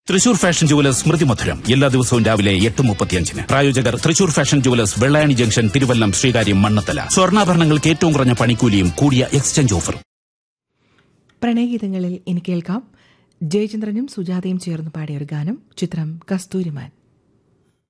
Thrissur fashion jewellers സ്മൃതി മധുരം എല്ലാ ദിവസവും രാവിലെ 8:35. പ്രായോജകർ Thrissur fashion jewellers, Vellayani junction, Thiruvallam, Sreekaryam, Mannathala. സ്വർണ്ണാഭരണങ്ങൾക്ക് ഏറ്റവും കുറഞ്ഞ പണിക്കൂലിയും കൂടിയ എക്സ്ചേഞ്ച് ഓഫറും. പ്രണയഗീതങ്ങളിൽ ഇനി കേൾക്കാം ജയചന്ദ്രനും സുജാതയും ചേർന്ന് പാടിയ ഒരു ഗാനം. ചിത്രം കസ്തൂരിമാൻ.